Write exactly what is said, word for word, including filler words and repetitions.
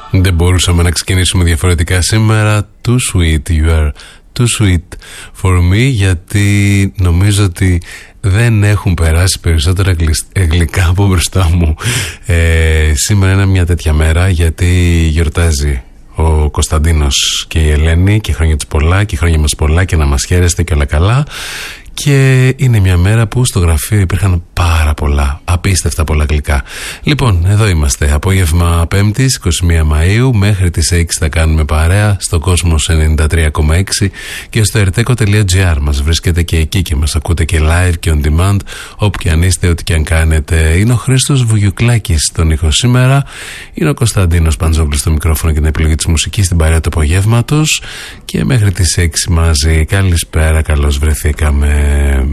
Δεν μπορούσαμε να ξεκινήσουμε διαφορετικά σήμερα. Too sweet, you are too sweet for me. Γιατί νομίζω ότι δεν έχουν περάσει περισσότερα γλυκά από μπροστά μου. ε, Σήμερα είναι μια τέτοια μέρα, γιατί γιορτάζει ο Κωνσταντίνος και η Ελένη, και χρόνια τους πολλά και χρόνια μας πολλά, και να μας χαίρεστε και όλα καλά. Και είναι μια μέρα που στο γραφείο υπήρχαν πάρα πολλά, απίστευτα πολλά γλυκά. Λοιπόν, εδώ είμαστε, απόγευμα Πέμπτης, είκοσι μία Μαΐου, μέχρι τις έξι θα κάνουμε παρέα στο Κόσμος ενενήντα τρία κόμμα έξι και στο ερτέκο τελεία τζι άρ. Μας βρίσκεται και εκεί και μας ακούτε και live και on demand, όπου και αν είστε, ό,τι και αν κάνετε. Είναι ο Χρήστος Βουγιουκλάκης στον ήχο σήμερα, είναι ο Κωνσταντίνος Παντζόγλης στο μικρόφωνο και την επιλογή της μουσικής στην παρέα του απογεύματος, και μέχρι τις έξι μαζί. Καλησπέρα, καλώς βρεθήκαμε.